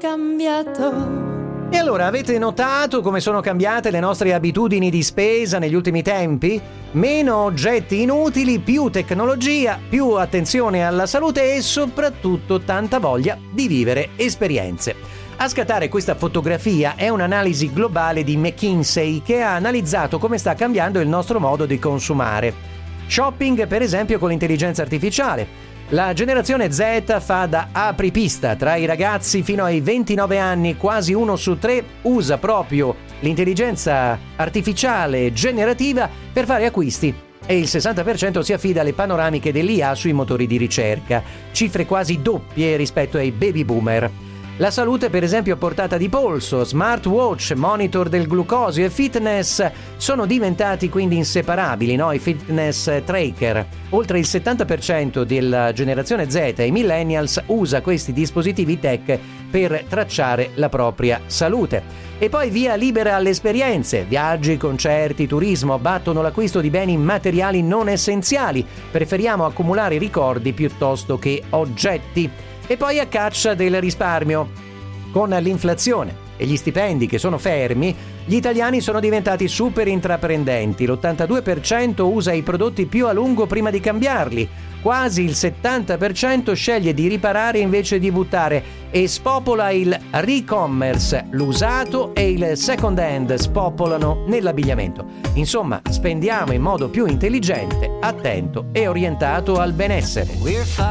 cambiato. E allora, avete notato come sono cambiate le nostre abitudini di spesa negli ultimi tempi? Meno oggetti inutili, più tecnologia, più attenzione alla salute e soprattutto tanta voglia di vivere esperienze. A scattare questa fotografia è un'analisi globale di McKinsey che ha analizzato come sta cambiando il nostro modo di consumare. Shopping, per esempio, con l'intelligenza artificiale. La generazione Z fa da apripista. Tra i ragazzi fino ai 29 anni quasi 1 su 3 usa proprio l'intelligenza artificiale generativa per fare acquisti e il 60% si affida alle panoramiche dell'IA sui motori di ricerca, cifre quasi doppie rispetto ai baby boomer. La salute, per esempio, a portata di polso, smartwatch, monitor del glucosio e fitness sono diventati quindi inseparabili, no? I fitness tracker. Oltre il 70% della generazione Z e i millennials usa questi dispositivi tech per tracciare la propria salute. E poi via libera alle esperienze. Viaggi, concerti, turismo battono l'acquisto di beni materiali non essenziali. Preferiamo accumulare ricordi piuttosto che oggetti. E poi a caccia del risparmio. Con l'inflazione e gli stipendi che sono fermi, gli italiani sono diventati super intraprendenti. L'82% usa i prodotti più a lungo prima di cambiarli. Quasi il 70% sceglie di riparare invece di buttare e spopola il re-commerce. L'usato e il second hand spopolano nell'abbigliamento. Insomma, spendiamo in modo più intelligente, attento e orientato al benessere.